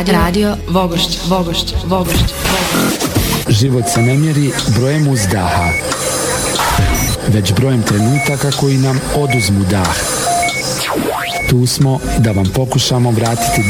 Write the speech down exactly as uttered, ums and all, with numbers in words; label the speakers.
Speaker 1: Radio, Radio Vogošće, Vogošće, Vogošće.
Speaker 2: Život se ne mjeri brojem uzdaha, već brojem trenutaka koji nam oduzmu dah. Tu smo da vam pokušamo vratiti